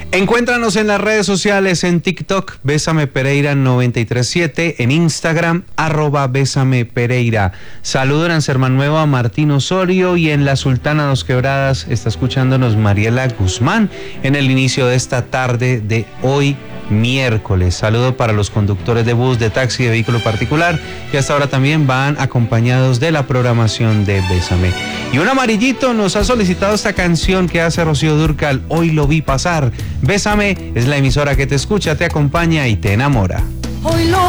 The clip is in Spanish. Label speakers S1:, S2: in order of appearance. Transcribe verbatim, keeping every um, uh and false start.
S1: Encuéntranos en las redes sociales, en TikTok, Bésame Pereira noventa y tres siete, en Instagram, arroba Bésame Pereira. Saludo en Sermanueva a Martín Osorio y en la Sultana Dos Quebradas está escuchándonos Mariela Guzmán en el inicio de esta tarde de hoy, miércoles. Saludo para los conductores de bus, de taxi, de vehículo particular, que hasta ahora también van acompañados de la programación de Bésame. Y un amarillito nos ha solicitado esta canción que hace Rocío Dúrcal, Hoy lo vi pasar. Bésame es la emisora que te escucha, te acompaña y te enamora.
S2: Hoy lo